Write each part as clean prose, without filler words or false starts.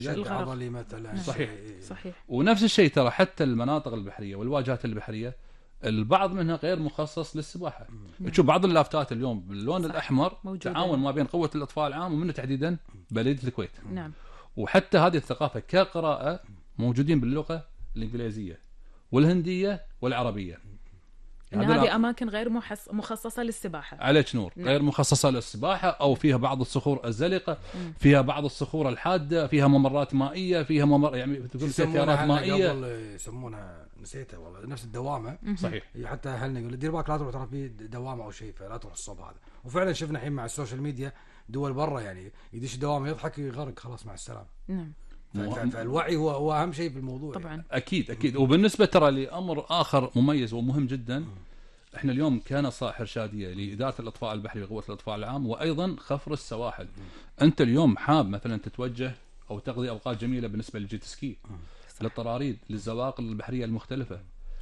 عضلي مثلا. صحيح. صحيح. ونفس الشيء ترى حتى المناطق البحريه والواجهات البحريه البعض منها غير مخصص للسباحه. تشوف بعض اللافتات اليوم باللون الاحمر موجودة. تعاون ما بين قوه الاطفاء العام ومنه تحديدا بلديه الكويت. نعم. وحتى هذه الثقافه كقراءه موجودين باللغه الانجليزيه والهنديه والعربيه. إن هذه أماكن غير مخصصة للسباحة. عليك نور. غير مخصصة للسباحة أو فيها بعض الصخور الزلقة، فيها بعض الصخور الحادة، فيها ممرات مائية، فيها يعني تقول سيارات مائية. قبل يسمونها نسيتها والله، نفس الدوامة. صحيح. حتى أهلنا يقول دير بالك لا تروح ترى في دوامة أو شيء فلا تروح الصوب هذا. وفعلا شفنا الحين مع السوشيال ميديا دول برا يعني يدش دوامة يضحك يغرق خلاص مع السلامة. نعم. فالوعي هو أهم شيء في الموضوع. طبعا يعني. أكيد. وبالنسبة ترى لأمر آخر مميز ومهم جدا، احنا اليوم كنصائح ارشاديه لاداره الاطفاء البحري وقوه الاطفاء العام وايضا خفر السواحل. انت اليوم حاب مثلا تتوجه او تقضي اوقات جميله بالنسبه للجيت سكي، للطراريد، للزواقل البحريه المختلفه.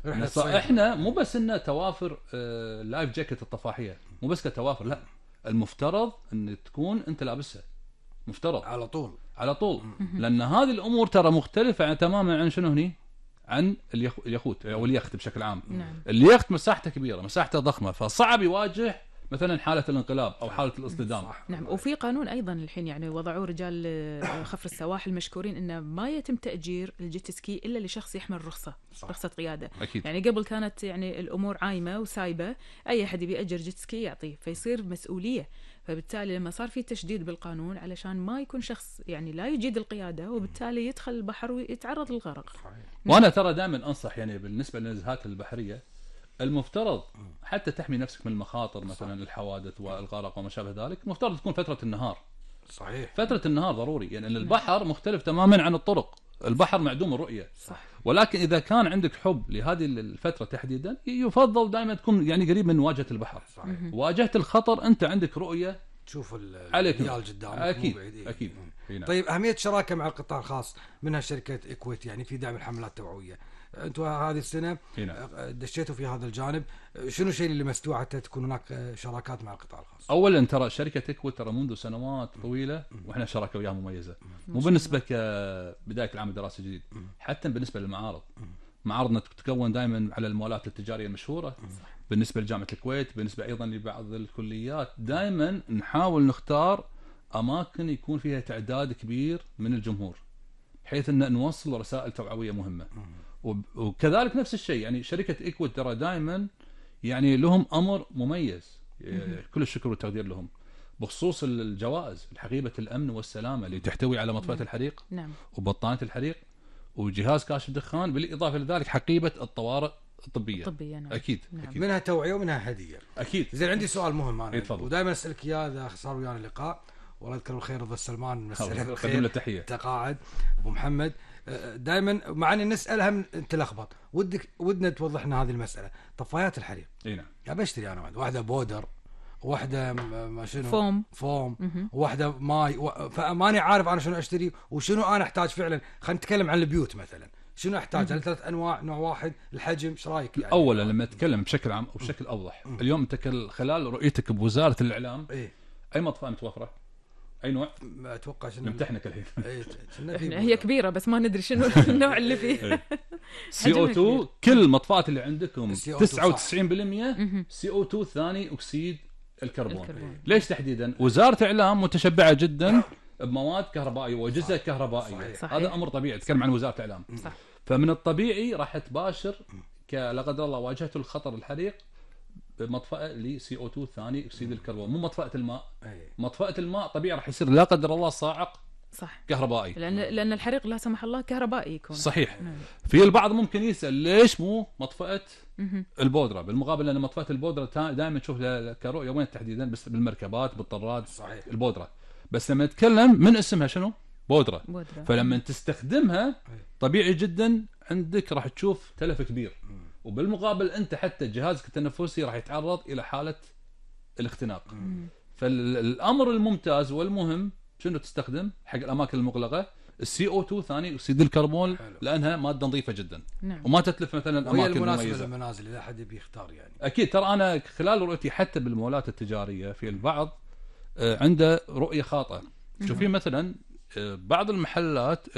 احنا مو بس انه توافر لايف جاكيت الطفاحيه، مو بس كتوافر، لا، المفترض ان تكون انت لابسها مفترض على طول لان هذه الامور ترى مختلفه تماما عن شنو هني، عن اليخوت او اليخت بشكل عام. نعم. اليخت مساحته كبيره، مساحته ضخمه، فصعب يواجه مثلا حاله الانقلاب او حاله الاصطدام. نعم. وفي قانون ايضا الحين يعني وضعوه رجال خفر السواحل مشكورين انه ما يتم تاجير الجيت سكي الا لشخص يحمل رخصه قياده. أكيد. يعني قبل كانت يعني الامور عايمه وسايبه، اي احد بيأجر جيت سكي يعطيه، فيصير مسؤوليه. فبالتالي لما صار في تشديد بالقانون علشان ما يكون شخص يعني لا يجيد القياده وبالتالي يدخل البحر ويتعرض للغرق. وانا ترى دائما انصح يعني بالنسبه للنزهات البحريه المفترض حتى تحمي نفسك من المخاطر مثلا الحوادث والغرق وما شابه ذلك، المفترض تكون فتره النهار. صحيح. فتره النهار ضروري، يعني البحر مختلف تماما عن الطرق، البحر معدوم الرؤيه. صح. ولكن اذا كان عندك حب لهذه الفتره تحديدا يفضل دائما تكون يعني قريب من واجهه البحر. صحيح. واجهه الخطر انت عندك رؤيه تشوف الريال قدامك. اكيد. طيب اهميه الشراكه مع القطاع الخاص منها شركه اكويت يعني في دعم الحملات التوعويه، انتم هذه السنه دشيتوا في هذا الجانب، شنو الشيء اللي لمستوه حتى تكون هناك شراكات مع القطاع الخاص؟ اولا ترى شركه اكويت ترى منذ سنوات طويله واحنا شراكه وياها مميزه، مو بالنسبه كبدايه العام الدراسي الجديد، حتى بالنسبه للمعارض. معارضنا تتكون دائما على المولات التجاريه المشهوره. بالنسبه لجامعه الكويت، بالنسبه ايضا لبعض الكليات، دائما نحاول نختار اماكن يكون فيها تعداد كبير من الجمهور بحيث ان نوصل رسائل توعويه مهمه. وكذلك نفس الشيء يعني شركه اكويت ترى دائما يعني لهم امر مميز، كل الشكر والتقدير لهم بخصوص الجوائز، حقيبه الامن والسلامه اللي تحتوي على مطفاه الحريق. نعم. وبطانه الحريق وجهاز كاشف الدخان، بالاضافه لذلك حقيبه الطوارئ الطبيه. نعم. اكيد. نعم. اكيد منها توعيه ومنها هديه. اكيد. زين عندي سؤال مهم انا يتفضل. ودائما اسالك اياه اذا صار ويانا لقاء، والله يذكر الخير رضا السلمان مساله خير التحيه تقاعد ابو محمد، دائما معنا نسال هم انت لخبط ودنا توضح لنا هذه المساله. طفايات الحريق اي نعم بشتري انا واحده بودر، واحده ما شنو فوم واحده ماي فماني عارف انا شنو اشتري وشنو انا احتاج فعلا. خلينا نتكلم عن البيوت مثلا، شنو احتاج؟ هل 3 انواع، نوع واحد، الحجم، ايش رايك يعني؟ اولا لما نتكلم بشكل عام وبشكل اوضح، اليوم انت خلال رؤيتك بوزاره الاعلام اي مطفاه متوفره؟ اي نوع؟ ما اتوقع شنو نمتحنك الحين. هي كبيره بس ما ندري شنو النوع اللي فيه. CO2 كل المطفات اللي عندكم 99% CO2 ثاني اكسيد الكربون. ليش تحديدا؟ وزاره اعلام متشبعه جدا بمواد كهربائيه واجهزه كهربائيه. صحيح. هذا امر طبيعي، اتكلم عن وزاره الاعلام. صح. فمن الطبيعي راح تباشر لا قدر الله واجهته الخطر الحريق بمطفأة ل CO2 ثاني اكسيد الكربون، مو مطفأة الماء. مطفأة الماء طبيعي راح يصير لا قدر الله صاعق صح كهربائي، لان الحريق لا سمح الله كهربائي يكون. صحيح. في البعض ممكن يسأل ليش مو مطفأة البودرة؟ بالمقابل لان مطفأة البودرة دائما تشوف كرؤية وين تحديدا؟ بس بالمركبات بالطراد. صحيح. البودرة بس لما نتكلم من اسمها شنو؟ بودرة. فلما تستخدمها طبيعي جدا عندك راح تشوف تلف كبير، وبالمقابل انت حتى جهازك التنفسي راح يتعرض الى حاله الاختناق. فالامر الممتاز والمهم شنو تستخدم حق الاماكن المغلقه؟ CO2 ثاني اكسيد الكربون. حلو. لانها ماده نظيفه جدا. نعم. وما تتلف مثلا الاماكن المميزه. المنازل اذا حد بيختار يعني. اكيد ترى انا خلال رؤيتي حتى بالمولات التجاريه في البعض عنده رؤيه خاطئه. شوفي مثلا بعض المحلات